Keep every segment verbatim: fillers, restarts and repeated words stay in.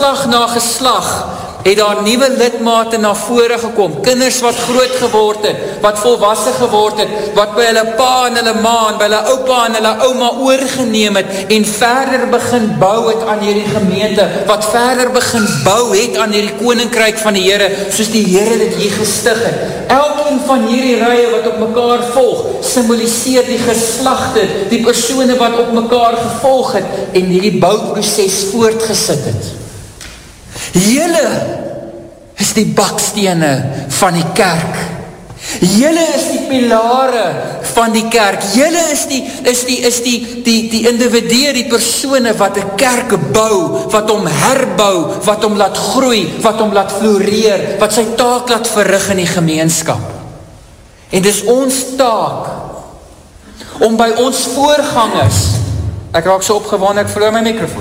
geslag na geslag, het daar nuwe lidmate na vore gekom, kinders wat groot geword het, wat volwasse geword het, wat by hulle pa en hulle ma en by hulle oupa en hulle ouma oorgeneem het, en verder begin bou het aan hierdie gemeente, wat verder begin bou het aan hierdie koninkryk van die Here, soos die Here dit hier gestig het. Elkeen van hierdie rye wat op mekaar volg, symboliseer die geslagte, die persone wat op mekaar gevolg het, en hierdie bouproses voortgesit het. Julle is die bakstene van die kerk. Julle is die pilare van die kerk. Julle is die is die is die die die individue, die persone wat 'n kerk bou, wat hom herbou, wat hom laat groei, wat hom laat floreer, wat sy taak laat verrig in die gemeenskap. En dis ons taak om by ons voorgangers, ek raak so opgewonde, ek verloor my mikrofoon.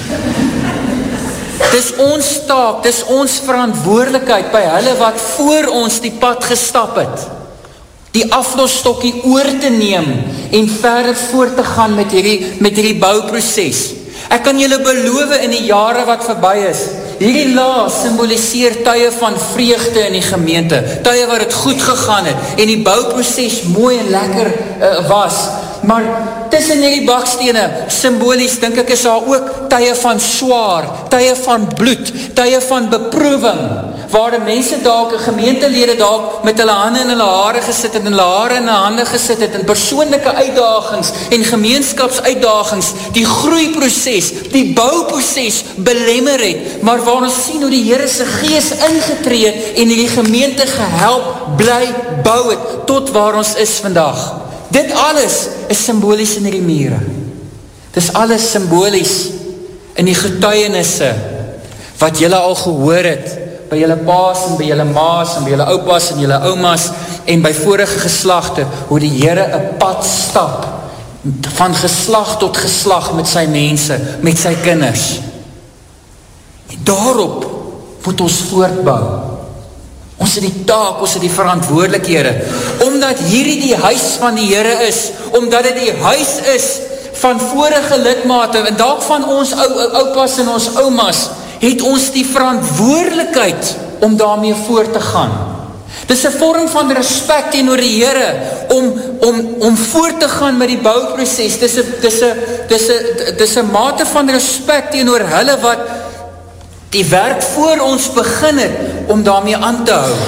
Dis ons taak, dis ons verantwoordelikheid by hulle wat voor ons die pad gestap het, die aflosstokkie oor te neem en verder voort te gaan met hierdie, met hierdie bouproses. Ek kan julle beloof in die jare wat verby is, hierdie laas symboliseer tye van vreugde in die gemeente, tye wat het goed gegaan het, en die bouproses mooi en lekker uh, was, maar tussen hierdie bakstene, symbolies, dink ek is daar ook tye van swaar, tye van bloed, tye van beproewing, waar die mense dalk, gemeentelede dalk, met hulle hande in hulle hare gesit het, en hulle hare in hulle hande gesit het, en persoonlike uitdagings, en gemeenskapsuitdagings, die groeiproses, die bouproses belemmer het, maar waar ons sien hoe die Here se Gees ingetree het, en die gemeente gehelp, bly bou het, tot waar ons is vandag. Dit alles is symbolies in die mure. Dis alles symbolies in die getuienisse wat julle al gehoor het by julle paas en by julle maas en by julle oupas en julle oumas en by vorige geslagte, hoe die Here 'n pad stap van geslag tot geslag met sy mense, met sy kinders. Daarop moet ons voortbou. Ons het die taak, ons het die verantwoordelikhede, omdat hierdie die huis van die Here is, omdat dit die huis is van vorige lidmate, en dalk van ons ou, oupas en ons oumas, het ons die verantwoordelikheid om daarmee voort te gaan. Dis 'n vorm van respek teenoor die Here, om, om, om voort te gaan met die bouproses. Dis 'n dis 'n dis 'n dis 'n mate van respek teenoor hulle wat die werk voor ons begin het, om daarmee aan te hou.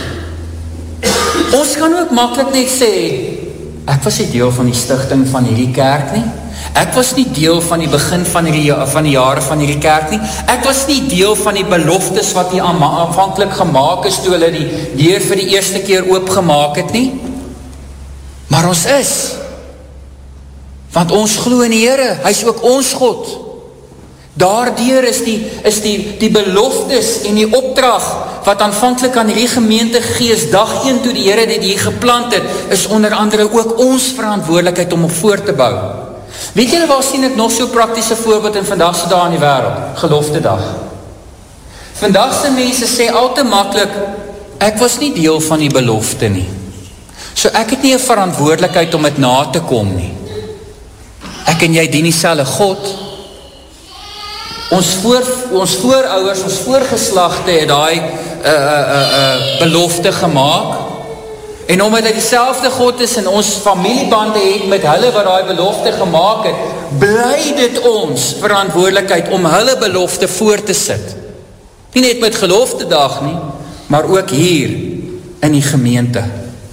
Ons kan ook maklik net sê, ek was nie deel van die stigting van hierdie kerk nie, ek was nie deel van die begin van die, van die jare van hierdie kerk nie, ek was nie deel van die beloftes wat die aanvanklik gemaak is, toe hulle die deur vir die eerste keer oopgemaak het nie, maar ons is, want ons glo in die Here, hy is ook ons God. Daardeur is die, is die, die beloftes en die opdrag wat aanvanklik aan hierdie gemeente gees, dag een toe die Here dit hier geplant het, is onder andere ook ons verantwoordelikheid om op voort te bou. Weet julle waar sien ek nog so praktiese voorbeeld in vandagse dag in die wêreld? Gelofte dag. Vandagse mense sê al te maklik, ek was nie deel van die belofte nie. So ek het nie 'n verantwoordelikheid om dit na te kom nie. Ek en jy dien dieselfde God. Ons, voor, ons voorouers, ons voorgeslagte het daai uh, uh, uh, belofte gemaak, en omdat dit dieselfde God is en ons familiebande het met hulle wat daai belofte gemaak het, bly dit ons verantwoordelikheid om hulle belofte voor te sit. Nie net met gelofte dag nie, maar ook hier in die gemeente.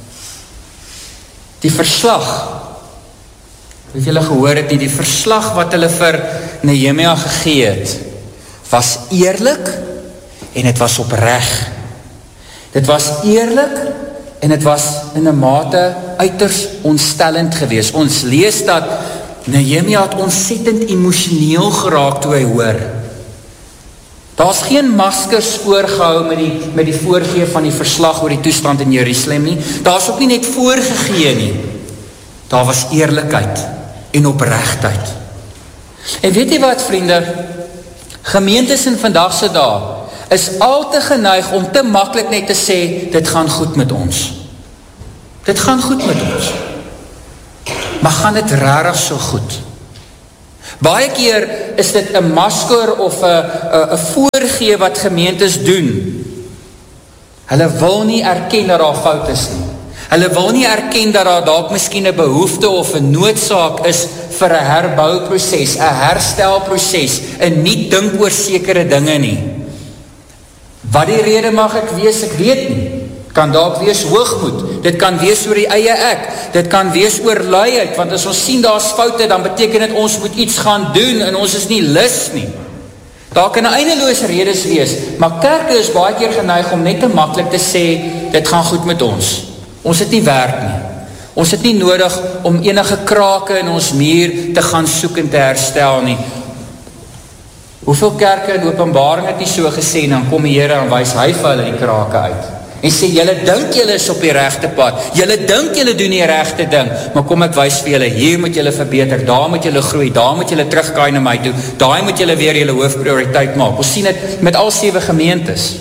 Die verslag, het julle gehoor het nie, die verslag wat hulle vir Nehemia gegee het, was eerlik en het was opreg. Dit was eerlik en het was in 'n mate uiters ontstellend geweest. Ons lees dat Nehemia het ontsettend emosioneel geraak toe hy hoor. Daar's geen maskers voorgehou met die, met die voorgee van die verslag oor die toestand in Jerusalem nie. Daar's ook nie net voorgegee nie. Daar was eerlikheid en opregtheid. En weet jy wat, vriende, gemeentes in vandagse dae is al te geneig om te maklik net te sê, dit gaan goed met ons. Dit gaan goed met ons. Maar gaan dit regtig so goed? Baie keer is dit 'n masker of 'n 'n voorgee wat gemeentes doen. Hulle wil nie erken dat daar fout is nie. Hulle wil nie erken dat daar dalk miskien 'n behoefte of 'n noodsaak is vir 'n herbouproses, 'n herstelproses, en nie dink oor sekere dinge nie. Wat die rede mag ek wees, ek weet nie. Kan dalk wees hoogmoed, dit kan wees oor die eie ek, dit kan wees oor luiheid, want as ons sien daar is foute, dan beteken dit ons moet iets gaan doen, en ons is nie lus nie. Daar kan 'n eindeloos redes wees, maar kerke is baie keer geneig om net te maklik te sê, dit gaan goed met ons. Ons het nie werk nie. Ons het nie nodig om enige krake in ons muur te gaan soek en te herstel nie. Hoeveel kerke in Openbaring het nie so gesê, dan kom die Here en wys hy vir hulle die krake uit. En sê, julle dink julle is op die regte pad, julle dink julle doen die regte ding, maar kom ek wys vir julle, hier moet julle verbeter, daar moet julle groei, daar moet julle terugkaai na my toe, daar moet julle weer julle hoofprioriteit maak. Ons sien dit met al sewe gemeentes.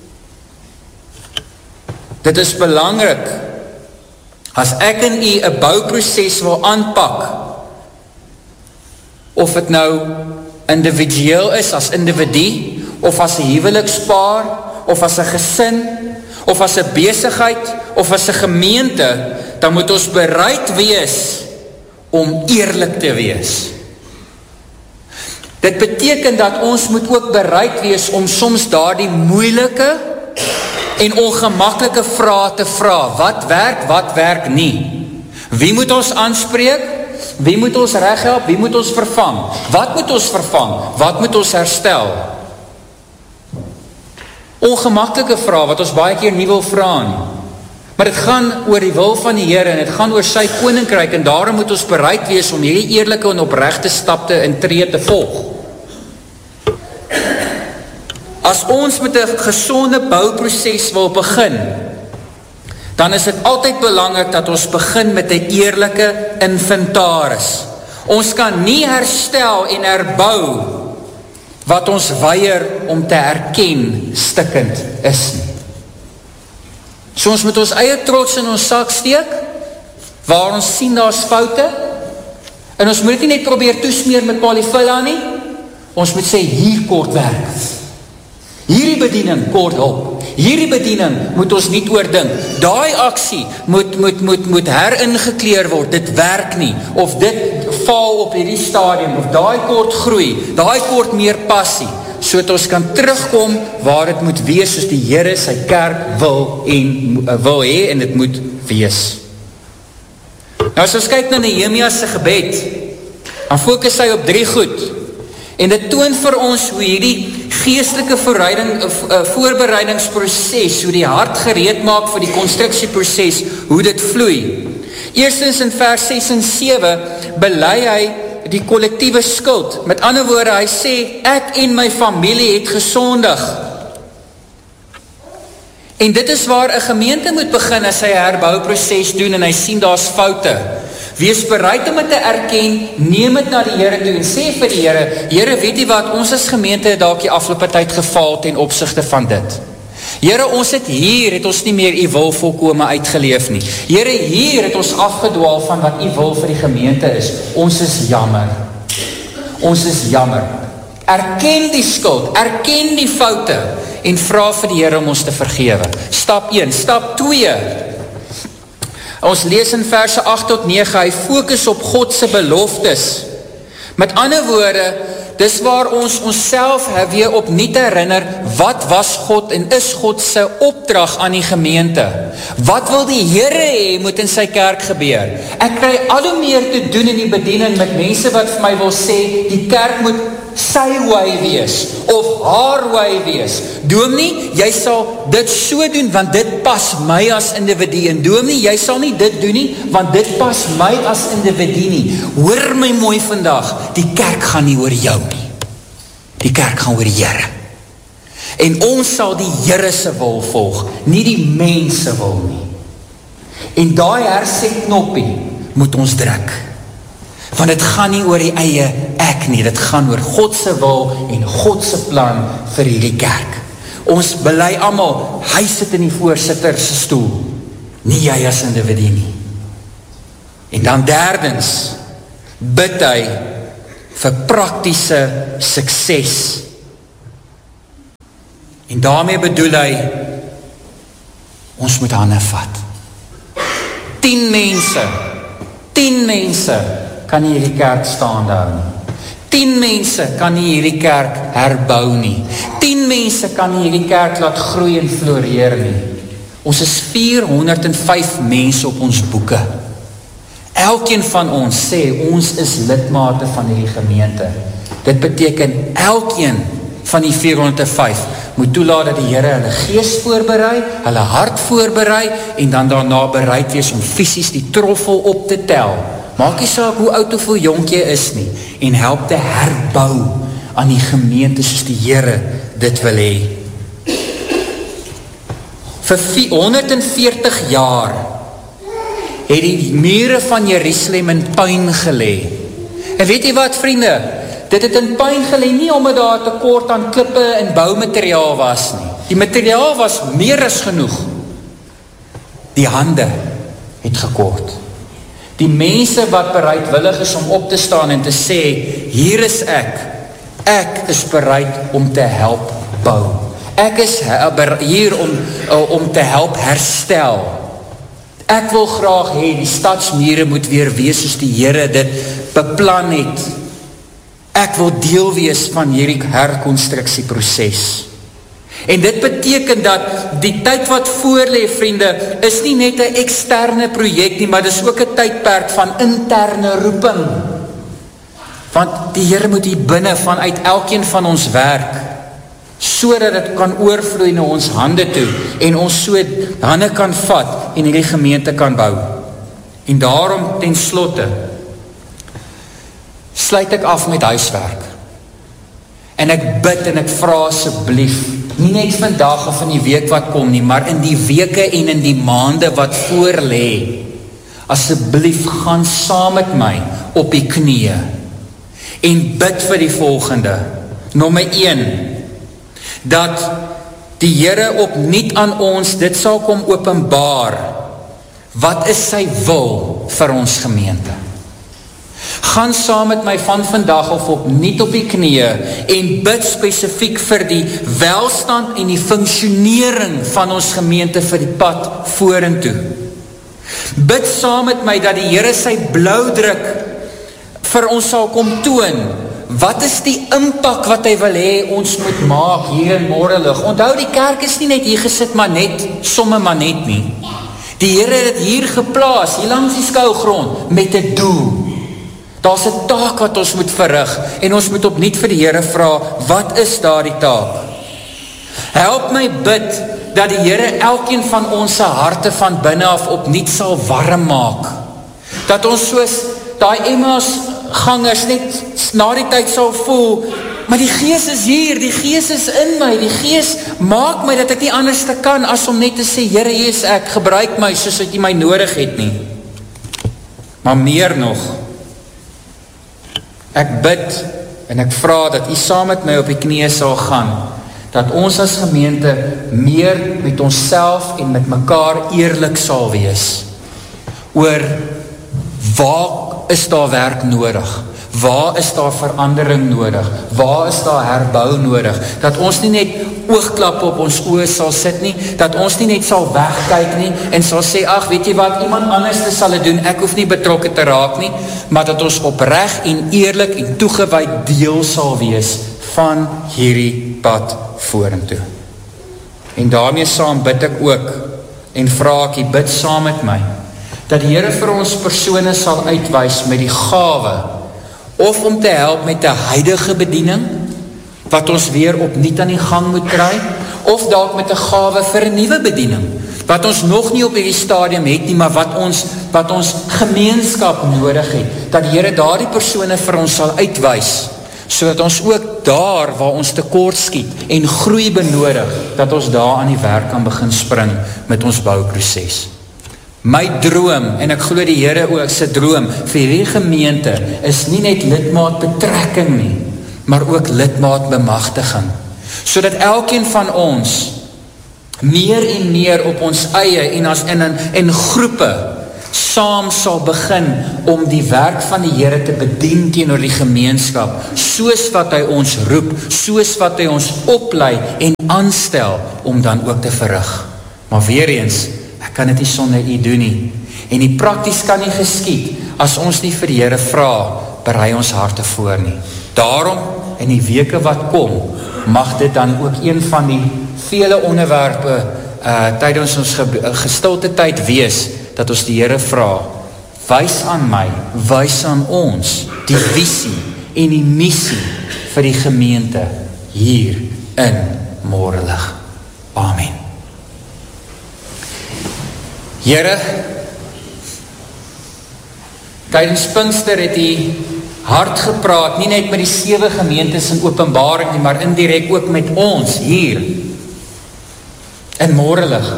Dit is belangrik, as ek en u 'n bouproses wil aanpak, of het nou individueel is, as individu, of as 'n huwelikspaar, of as 'n gesin, of as 'n besigheid, of as 'n gemeente, dan moet ons bereid wees om eerlik te wees. Dit beteken dat ons moet ook bereid wees om soms daardie moeilike en ongemaklike vrae te vra. Wat werk, wat werk nie? Wie moet ons aanspreek? Wie moet ons reghelp? Wie moet ons vervang? Wat moet ons vervang? Wat moet ons herstel? Ongemaklike vrae wat ons baie keer nie wil vra nie. Maar dit gaan oor die wil van die Here en dit gaan oor sy koninkryk en daarom moet ons bereid wees om hierdie eerlike en opregte stapte in tree te volg. As ons met 'n gesonde bouproses wil begin, dan is dit altyd belangrik dat ons begin met 'n eerlike inventaris. Ons kan nie herstel en herbou wat ons weier om te erken stikkend is nie. So ons moet ons eie trots in ons sak steek, waar ons sien daar's foute, en ons moet dit nie net probeer toesmeer met polyfilla nie, ons moet sê hier kort werk. Hierdie bediening kort hulp. Hierdie bediening moet ons nie oordink. Daai aksie moet, moet, moet, moet heringekleer word. Dit werk nie. Of dit val op hierdie stadium. Of daai kort groei. Daai kort meer passie. So dat ons kan terugkom waar het moet wees soos die Here sy kerk wil en uh, wil hê en dit moet wees. Nou as ons kyk na Nehemia se gebed, dan fokus hy op drie goed. En dit toon vir ons hoe hierdie geestelike voorbereiding, uh, voorbereidingsproses, hoe die hart gereed maak vir die konstruksieproses, hoe dit vloei. Eerstens in vers ses en sewe bely hy die kollektiewe skuld. Met ander woorde, hy sê, ek en my familie het gesondig. En dit is waar 'n gemeente moet begin as hy 'n herbouproses doen en hy sien daar's foute. Wees bereid om dit te erken, neem dit na die Here toe en sê vir die Here, Here, weet jy wat, ons as gemeente het dalk die afgelope tyd gefaal ten opsigte van dit. Here, ons het hier, het ons nie meer u wil volkome uitgeleef nie. Here, hier het ons afgedwaal van wat u wil vir die gemeente is. Ons is jammer. Ons is jammer. Erken die skuld, erken die foute en vra vir die Here om ons te vergewe. Stap een. Stap twee. Ons lees in verse agt tot nege, hy fokus op God se beloftes. Met ander woorde, dis waar ons onsself weer opnuut herinner, wat was God en is God se opdrag aan die gemeente? Wat wil die Here hê moet in sy kerk gebeur? Ek kry al hoe meer te doen in die bediening met mense wat vir my wil sê, die kerk moet sy way wees, of haar way wees. Dominee, jy sal dit so doen, want dit pas my as individu. En dominee, jy sal nie dit doen nie, want dit pas my as individu nie. Hoor my mooi vandag, die kerk gaan nie oor jou nie. Die kerk gaan oor die Here. En ons sal die Here se wil volg, nie die mense wil nie. En daai herset knoppie moet ons druk. Want dit gaan nie oor die eie ek nie, dit gaan oor God se wil en God se plan vir hierdie kerk. Ons bely almal, hy sit in die voorsitter se stoel, nie jy as individu nie. En dan derdens, bid hy vir praktiese sukses. En daarmee bedoel hy, ons moet hande vat. Tien mense, tien mense kan nie hierdie kerk staande hou nie. Tien mense kan nie hierdie kerk herbou nie. Tien mense kan nie hierdie kerk laat groei en floreer nie. Ons is vierhonderd en vyf mense op ons boeke. Elkeen van ons sê, ons is lidmate van hierdie gemeente. Dit beteken, elkeen van die vierhonderd en vyf moet toelaat dat die Here hulle gees voorberei, hulle hart voorberei, en dan daarna bereid wees om fisies die troffel op te tel. Maak nie saak hoe oud of hoe jonk jy is nie, en help te herbou aan die gemeente soos die Here dit wil hê. Vir honderd en veertig jaar het die mure van Jerusalem in puin gelê. En weet jy wat, vriende? Dit het in puin gelê nie omdat daar tekort aan klippe en boumateriaal was nie. Die materiaal was meer as genoeg. Die hande het gekort. Die mense wat bereidwillig is om op te staan en te sê, hier is ek, ek is bereid om te help bou. Ek is hier om, om te help herstel. Ek wil graag hê, die stadsmure moet weer wees soos die Here dit beplan het. Ek wil deel wees van hierdie herkonstruksieproces. En dit beteken dat die tyd wat voorlê, vriende, is nie net 'n eksterne projek nie, maar dis ook 'n tydperk van interne roeping. Want die Here moet hier binne vanuit elkeen van ons werk, sodat dit kan oorvloei na ons hande toe, en ons so hande kan vat, en hierdie gemeente kan bou. En daarom ten slotte, sluit ek af met huiswerk. En ek bid en ek vra asseblief, nie net vandag of in die week wat kom nie, maar in die weke en in die maande wat voor lê, asseblief gaan saam met my op die knieë en bid vir die volgende. Nommer een, dat die Here opnuut aan ons dit sal kom openbaar. Wat is sy wil vir ons gemeente? Gaan saam met my van vandag of opnuut op die knieë en bid spesifiek vir die welstand en die funksionering van ons gemeente vir die pad vorentoe. Bid saam met my dat die Here sy blauwdruk vir ons sal kom toon. Wat is die impak wat hy wil hê ons moet maak hier in Morrelig? Onthou, die kerk is nie net hier gesit, maar net, somme maar net nie. Die Here het dit hier geplaas, hier langs die skougrond, met 'n doel. Daar's 'n taak wat ons moet verrig, en ons moet opnuut vir die Here vra, wat is daar die taak? Help my bid, dat die Here elkeen van ons se harte van binne af opnuut sal warm maak. Dat ons soos daai Emmaus gangers net na die tyd sal voel, maar die Gees is hier, die Gees is in my, die Gees maak my dat ek nie anders te kan as om net te sê, Here, hier is ek, gebruik my soos dat jy my nodig het nie. Maar meer nog, ek bid en ek vra dat u saam met my op die knieë sal gaan, dat ons as gemeente meer met onsself en met mekaar eerlik sal wees oor waar is daar werk nodig? Waar is daar verandering nodig? Waar is daar herbou nodig? Dat ons nie net oogklap op ons oë sal sit nie, dat ons nie net sal wegkyk nie, en sal sê, ag, weet jy wat, iemand anders sal het doen, ek hoef nie betrokke te raak nie, maar dat ons opreg en eerlik en toegewyd deel sal wees van hierdie pad vorentoe. En daarmee saam bid ek ook, en vra ek, jy bid saam met my, dat die Here vir ons persone sal uitwys met die gawe, of om te help met 'n huidige bediening, wat ons weer opnuut aan die gang moet kry, of dalk met 'n gawe vir 'n nuwe bediening, wat ons nog nie op hierdie stadium het nie, maar wat ons, wat ons gemeenskap nodig het, dat die Here daardie persone vir ons sal uitwys, sodat ons ook daar waar ons tekort skiet en groei benodig, dat ons daar aan die werk kan begin spring met ons bouproses. My droom, en ek glo die Here ook sy droom, vir hierdie gemeente, is nie net lidmaat betrekking nie, maar ook lidmaat bemagtiging, sodat elkeen van ons meer en meer op ons eie en as in, in, in groepe saam sal begin om die werk van die Here te bedien teenoor die gemeenskap, soos wat hy ons roep, soos wat hy ons oplei en aanstel om dan ook te verrig. Maar weer eens, ek kan dit nie sonder u doen nie. En die prakties kan nie geskied as ons nie vir die Here vra, berei ons harte voor nie. Daarom, in die weke wat kom, mag dit dan ook een van die vele onderwerpe uh, tydens ons ge, gestilte tyd wees, dat ons die Here vra, wys aan my, wys aan ons, die visie en die missie vir die gemeente hier in Morelig. Amen. Here, tydens Pinkster het u hard gepraat, nie net met die sewe gemeentes in Openbaring nie, maar indirek ook met ons hier in Morelig.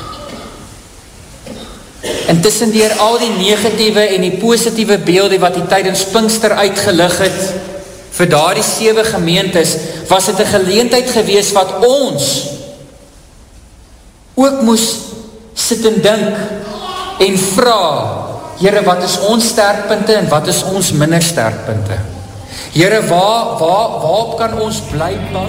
Intussen deur al die negatiewe en die positiewe beelde wat die tydens Pinkster uitgelig het vir daardie sewe gemeentes, was dit 'n geleentheid gewees wat ons ook moes sit en dink en vra, Here, wat is ons sterkpunte en wat is ons minder sterkpunte? Here, waar, waar, waarop kan ons bly bou?